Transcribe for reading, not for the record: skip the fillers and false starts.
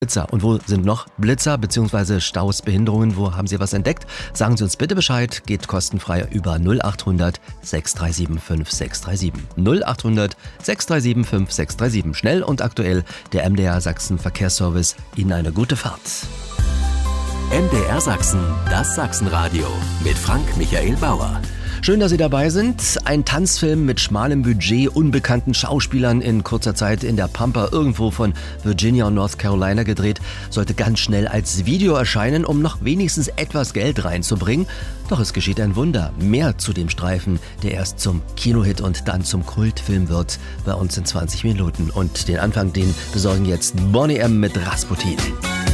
Blitzer. Und wo sind noch Blitzer bzw. Staus, Behinderungen? Wo haben Sie was entdeckt? Sagen Sie uns bitte Bescheid. Geht kostenfrei über 0800 637 5637. 0800 637 5637. Schnell und aktuell der MDR Sachsen Verkehrsservice. Ihnen eine gute Fahrt. MDR Sachsen, das Sachsenradio mit Frank-Michael Bauer. Schön, dass Sie dabei sind. Ein Tanzfilm mit schmalem Budget, unbekannten Schauspielern in kurzer Zeit in der Pampa irgendwo von Virginia und North Carolina gedreht, sollte ganz schnell als Video erscheinen, um noch wenigstens etwas Geld reinzubringen. Doch es geschieht ein Wunder. Mehr zu dem Streifen, der erst zum Kinohit und dann zum Kultfilm wird, bei uns in 20 Minuten. Und den Anfang, den besorgen jetzt Boney M. mit Rasputin.